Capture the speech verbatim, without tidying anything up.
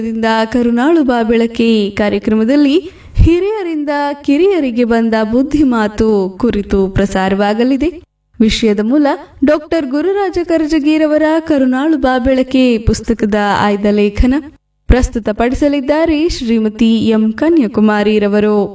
ದಿಂದ ಕರುನಾಳು ಬಾ ಬೆಳಕೆ ಕಾರ್ಯಕ್ರಮದಲ್ಲಿ ಹಿರಿಯರಿಂದ ಕಿರಿಯರಿಗೆ ಬಂದ ಬುದ್ಧಿಮಾತು ಕುರಿತು ಪ್ರಸಾರವಾಗಲಿದೆ. ವಿಷಯದ ಮೂಲ ಡಾಕ್ಟರ್ ಗುರುರಾಜ ಕರ್ಜಗಿರವರ ಕರುನಾಳು ಬಾ ಬೆಳಕೆ ಪುಸ್ತಕದ ಆಯ್ದ ಲೇಖನ. ಪ್ರಸ್ತುತಪಡಿಸಲಿದ್ದಾರೆ ಶ್ರೀಮತಿ ಎಂ ಕನ್ಯಾಕುಮಾರಿರವರು.